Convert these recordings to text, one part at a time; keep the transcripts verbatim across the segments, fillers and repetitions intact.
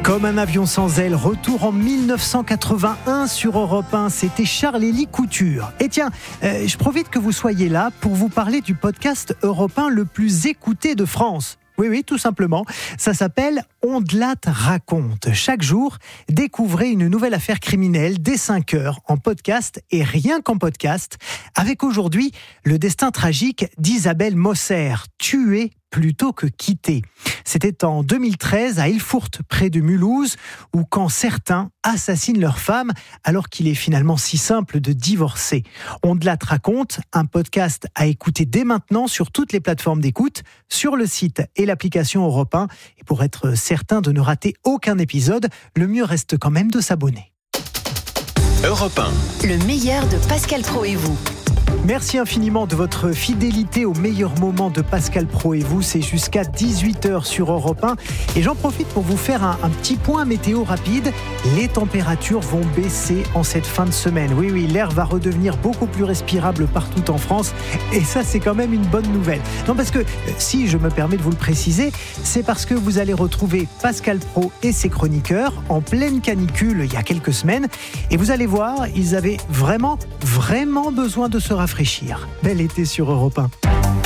Comme un avion sans aile, retour en dix-neuf cent quatre-vingt-un sur Europe un, c'était Charles-Élie Couture. Et tiens, euh, je profite que vous soyez là pour vous parler du podcast Europe un le plus écouté de France. Oui, oui, tout simplement. Ça s'appelle Ondelat raconte. Chaque jour, découvrez une nouvelle affaire criminelle dès cinq heures en podcast et rien qu'en podcast. Avec aujourd'hui, le destin tragique d'Isabelle Mosser, tuée plutôt que quittée. C'était en deux mille treize à Ilfurt, près de Mulhouse, où quand certains assassinent leur femme alors qu'il est finalement si simple de divorcer. Ondelat raconte, un podcast à écouter dès maintenant sur toutes les plateformes d'écoute, sur le site et l'application Europe un. Et pour être certain de ne rater aucun épisode, le mieux reste quand même de s'abonner. Europe un. Le meilleur de Pascal Praud et vous. Merci infiniment de votre fidélité au meilleur moment de Pascal Praud et vous. C'est jusqu'à dix-huit heures sur Europe un. Et j'en profite pour vous faire un, un petit point météo rapide. Les températures vont baisser en cette fin de semaine. Oui, oui, l'air va redevenir beaucoup plus respirable partout en France. Et ça, c'est quand même une bonne nouvelle. Non, parce que, si je me permets de vous le préciser, c'est parce que vous allez retrouver Pascal Praud et ses chroniqueurs en pleine canicule il y a quelques semaines. Et vous allez voir, ils avaient vraiment, vraiment besoin de se rafraîchir. Bel été sur Europe un.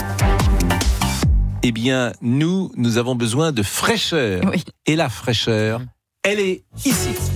Eh bien, nous, nous avons besoin de fraîcheur. Oui. Et la fraîcheur, elle est ici.